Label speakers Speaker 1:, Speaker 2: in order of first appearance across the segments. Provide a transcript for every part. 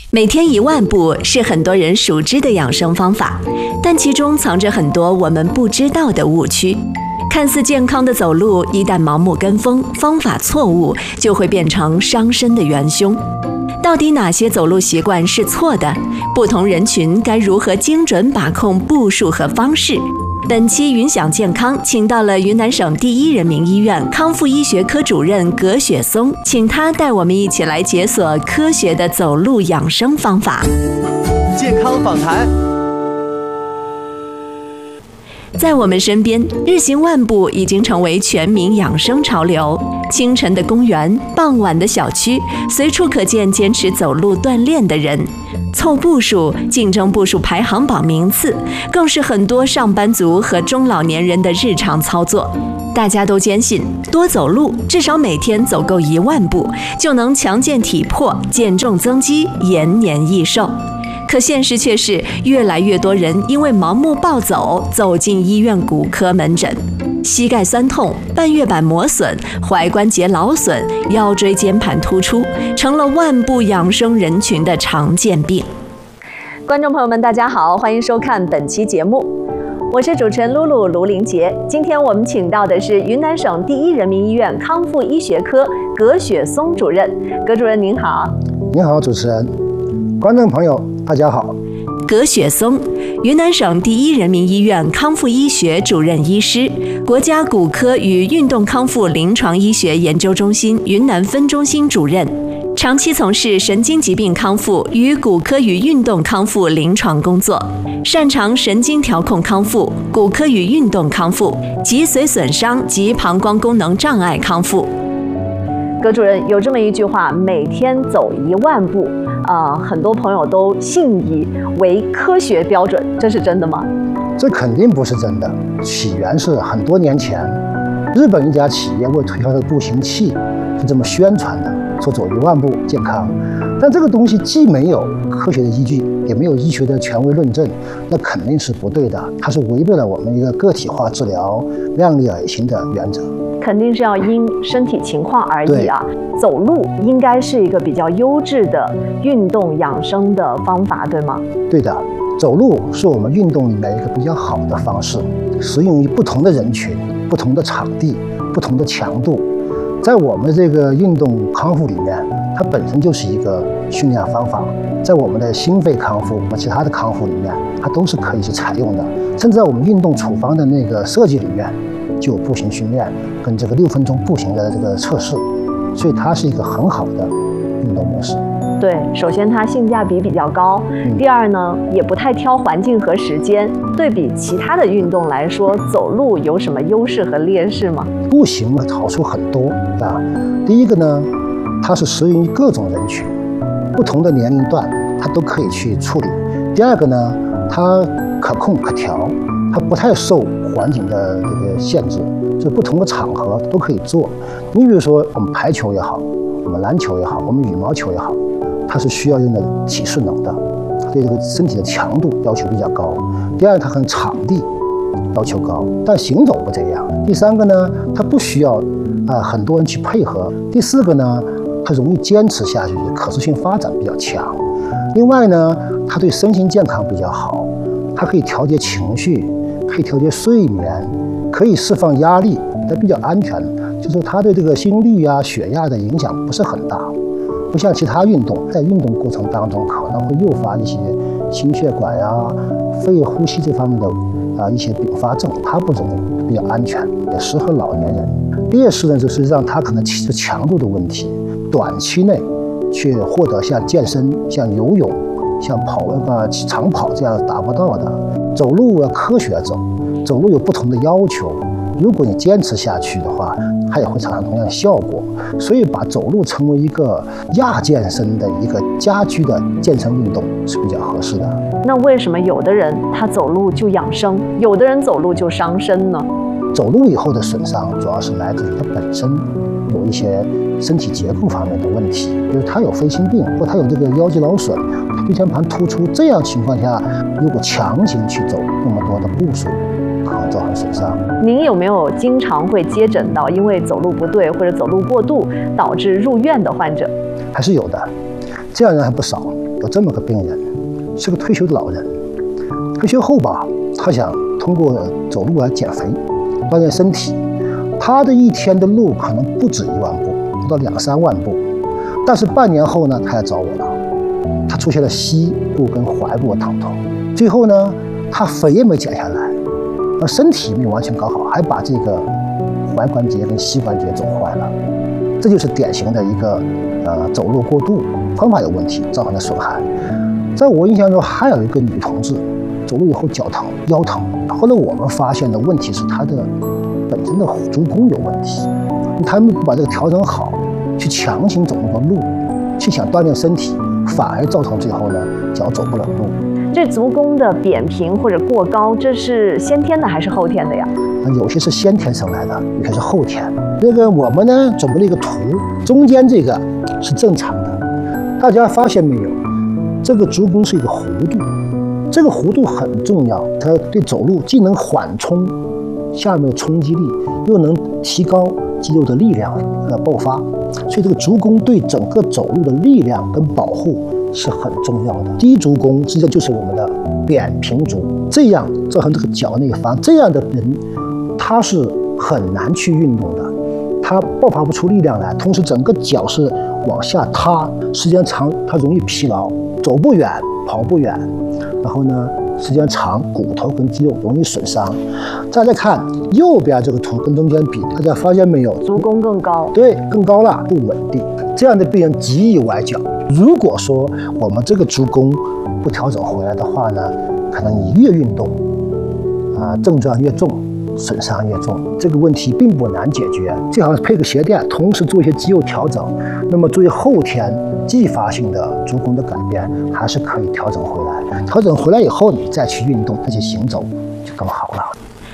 Speaker 1: 每天1万步是很多人熟知的养生方法，但其中藏着很多我们不知道的误区。看似健康的走路，一旦盲目跟风，方法错误，就会变成伤身的元凶。到底哪些走路习惯是错的？不同人群该如何精准把控步数和方式？本期云享健康请到了云南省第一人民医院康复医学科主任葛雪松，请他带我们一起来解锁科学的走路养生方法。
Speaker 2: 健康访谈。
Speaker 1: 在我们身边，日行万步已经成为全民养生潮流。清晨的公园，傍晚的小区，随处可见坚持走路锻炼的人。凑步数、竞争步数排行榜名次，更是很多上班族和中老年人的日常操作。大家都坚信，多走路，至少每天走够1万步，就能强健体魄、减重增肌、延年益寿。可现实却是，越来越多人因为盲目暴走，走进医院骨科门诊。膝盖酸痛、半月板磨损、踝关节劳损、腰椎间盘突出，成了万步养生人群的常见病。观众朋友们，大家好，欢迎收看本期节目，我是主持人露露卢玲杰。今天我们请到的是云南省第一人民医院康复医学科葛雪松主任。葛主任您好。
Speaker 3: 您好，主持人，观众朋友大家好。
Speaker 1: 葛雪松，云南省第一人民医院康复医学主任医师，国家骨科与运动康复临床医学研究中心云南分中心主任，长期从事神经疾病康复与骨科与运动康复临床工作，擅长神经调控康复、骨科与运动康复、脊髓损伤及膀胱功能障碍康复。葛主任，有这么一句话，每天走1万步，很多朋友都信以为科学标准，这是真的吗？
Speaker 3: 这肯定不是真的。起源是很多年前，日本一家企业为推销这个步行器是这么宣传的，说走1万步健康。但这个东西既没有科学的依据，也没有医学的权威论证，那肯定是不对的。它是违背了我们一个个体化治疗、量力而行的原则。
Speaker 1: 肯定是要因身体情况而异啊。走路应该是一个比较优质的运动养生的方法，对吗？
Speaker 3: 对的，走路是我们运动里面一个比较好的方式，适用于不同的人群、不同的场地、不同的强度。在我们这个运动康复里面，它本身就是一个训练方法，在我们的心肺康复和其他的康复里面，它都是可以去采用的。甚至在我们运动处方的那个设计里面，就有步行训练跟这个6分钟步行的这个测试，所以它是一个很好的运动模式。
Speaker 1: 对，首先它性价比比较高，第二呢，也不太挑环境和时间。对比其他的运动来说，走路有什么优势和劣势吗？
Speaker 3: 步行的好处很多啊。第一个呢，它是适用于各种人群，不同的年龄段它都可以去处理。第二个呢，它可控可调，它不太受环境的这个限制，就不同的场合都可以做。你比如说我们排球也好，我们篮球也好，我们羽毛球也好，它是需要用的体适能的，对这个身体的强度要求比较高。第二，它和场地要求高，但行走不这样。第三个呢，它不需要很多人去配合。第四个呢，它容易坚持下去，可塑性发展比较强。另外呢，它对身心健康比较好，它可以调节情绪，可以调节睡眠，可以释放压力，它比较安全，就是它对这个心率啊、血压的影响不是很大，不像其他运动，在运动过程当中可能会诱发一些心血管呀、肺呼吸这方面的一些并发症，它不容易，比较安全，也适合老年人。劣势呢，就是让它可能其实强度的问题，短期内去获得像健身、像游泳、像长跑这样达不到的。走路科学走路有不同的要求，如果你坚持下去的话，它也会产生同样的效果。所以把走路成为一个亚健身的一个家居的健身运动是比较合适的。
Speaker 1: 那为什么有的人他走路就养生，有的人走路就伤身呢？
Speaker 3: 走路以后的损伤主要是来自于它本身有一些身体结构方面的问题，比如他有肺心病，或他有这个腰肌劳损、椎间盘突出，这样情况下，如果强行去走那么多的步数，可能造成损伤。
Speaker 1: 您有没有经常会接诊到因为走路不对或者走路过度导致入院的患者？
Speaker 3: 还是有的，这样人还不少。 有这么个病人，是个退休的老人。退休后吧，他想通过走路来减肥，锻炼身体。他的一天的路可能不止1万步，不到2、3万步。但是半年后呢，他来找我了，他出现了膝部跟踝部的疼痛。最后呢，他肥也没减下来，身体没完全搞好，还把这个踝关节跟膝关节走坏了。这就是典型的一个走路过度，方法有问题造成的损害。在我印象中，还有一个女同志走路以后脚疼、腰疼。后来我们发现的问题是她的本身的足弓有问题，她们不把这个调整好，去强行走那个路，去想锻炼身体，反而造成最后呢脚走不了路。
Speaker 1: 这足弓的扁平或者过高，这是先天的还是后天的呀？
Speaker 3: 有些是先天生来的，有些是后天。那个我们呢准备了一个图，中间这个是正常的，大家发现没有？这个足弓是一个弧度，这个弧度很重要，它对走路既能缓冲下面的冲击力，又能提高肌肉的力量和爆发，所以这个足弓对整个走路的力量跟保护是很重要的。低足弓实际上就是我们的扁平足，这样造成这个脚内翻，这样的人他是很难去运动的，他爆发不出力量来，同时整个脚是往下塌，时间长他容易疲劳，走不远，跑不远，然后呢时间长骨头跟肌肉容易损伤。再来看右边这个图跟中间比，大家发现没有？
Speaker 1: 足弓更高，
Speaker 3: 对，更高了，不稳定。这样的病人极易崴脚。如果说我们这个足弓不调整回来的话呢，可能你越运动症状越重，损伤越重。这个问题并不难解决，最好是配个鞋垫，同时做一些肌肉调整。那么作为后天继发性的足弓的改变，还是可以调整回来。调整回来以后，你再去运动，再去行走，就更好了。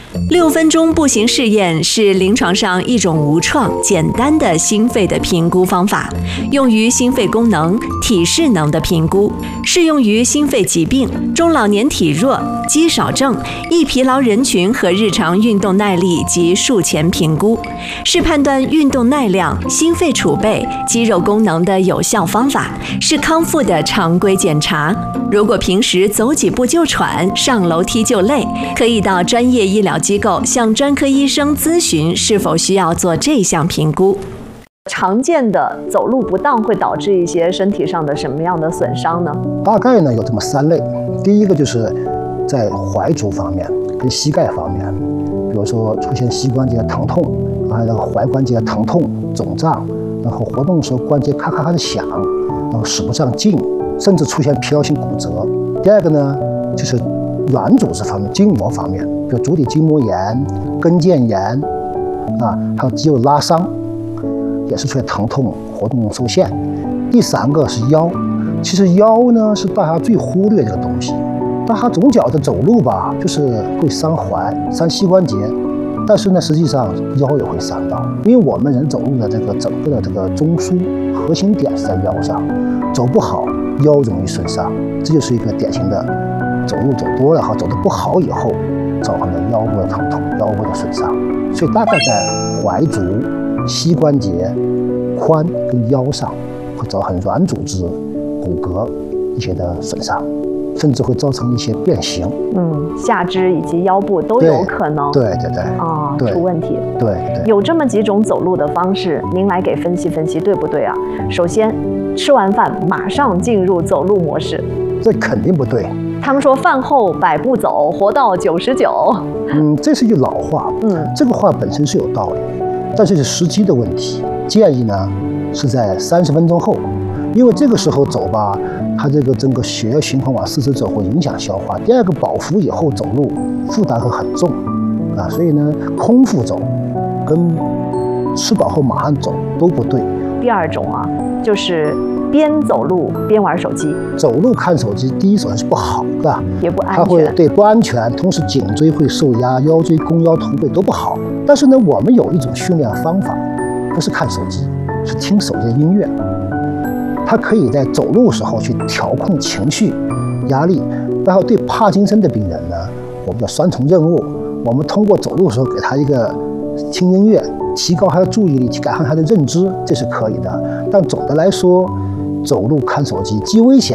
Speaker 1: 6分钟步行试验是临床上一种无创、简单的心肺的评估方法，用于心肺功能、体适能的评估，适用于心肺疾病、中老年体弱、肌少症、易疲劳人群和日常运动耐力及术前评估，是判断运动耐量、心肺储备、肌肉功能的有效方法，是康复的常规检查。如果平时走几步就喘，上楼梯就累，可以到专业医疗机构向专科医生咨询是否需要做这项评估。常见的走路不当会导致一些身体上的什么样的损伤呢？
Speaker 3: 大概呢有这么3类。第一个就是在踝足方面跟膝盖方面，比如说出现膝关节疼痛，还有踝关节疼痛、肿胀，然后活动的时候关节咔咔咔的响，然后使不上劲，甚至出现疲劳性骨折。第二个呢就是软组织方面、筋膜方面，比如足底筋膜炎、跟腱炎还有肌肉拉伤，也是出现疼痛、活动受限。第3个是腰，其实腰呢是大家最忽略这个东西，大家总觉得走路吧就是会伤踝、伤膝关节，但是呢实际上腰也会伤到，因为我们人走路的这个整个的这个中枢核心点是在腰上，走不好腰容易损伤，这就是一个典型的走路走多了和走得不好以后造成的腰部的疼痛、腰部的损伤。所以大概在踝足、膝关节、髋跟腰上会造成软组织、骨骼一些的损伤，甚至会造成一些变形。
Speaker 1: 下肢以及腰部都有可能。对出问题。对，有这么几种走路的方式，您来给分析分析，对不对啊？首先，吃完饭马上进入走路模式，
Speaker 3: 这肯定不对。
Speaker 1: 他们说饭后100步走，活到99。
Speaker 3: 这是一句老话。这个话本身是有道理，但是是时机的问题。建议呢是在30分钟后，因为这个时候走吧，它这个整个血液循环往四肢走会影响消化。第二个，饱腹以后走路负担会很重所以呢空腹走跟吃饱后马上走都不对。
Speaker 1: 第2种就是边走路边玩手机。
Speaker 3: 走路看手机，第一首先是不好，是吧？
Speaker 1: 也不安全。
Speaker 3: 它会不安全，同时颈椎会受压，腰椎、弓腰、驼背都不好。但是呢，我们有一种训练方法，不是看手机，是听手机的音乐。它可以在走路时候去调控情绪、压力。然后对帕金森的病人呢，我们叫双重任务。我们通过走路的时候给他一个听音乐，提高他的注意力，去改善他的认知，这是可以的。但总的来说，走路看手机既危险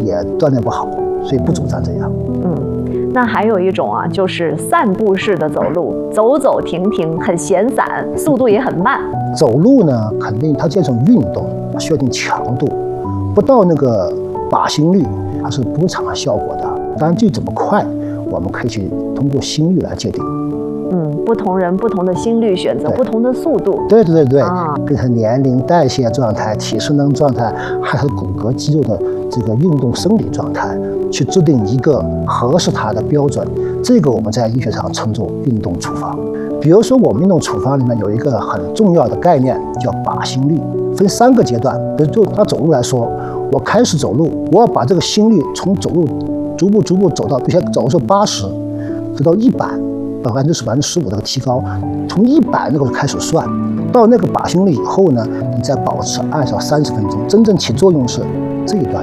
Speaker 3: 也锻炼不好，所以不主张这样。
Speaker 1: 那还有一种啊，就是散步式的走路，走走停停，很闲散，速度也很慢。
Speaker 3: 走路呢，肯定它这种运动需要一定强度，不到那个靶心率，它是不会产生效果的。当然，至于怎么快，我们可以去通过心率来界定。
Speaker 1: 不同人不同的心率选择不同的速度。
Speaker 3: 对，跟他年龄、代谢状态、体适能状态，还有骨骼肌肉的这个运动生理状态，去制定一个合适他的标准。这个我们在医学上称作运动处方。比如说，我们运动处方里面有一个很重要的概念，叫靶心率，分3个阶段。比如就拿走路来说，我开始走路，我要把这个心率从走路逐步走到，比如走的时候80，走到100。15%这个提高，从100那个开始算，到那个靶心率以后呢，你再保持2到30分钟，真正起作用是这一段。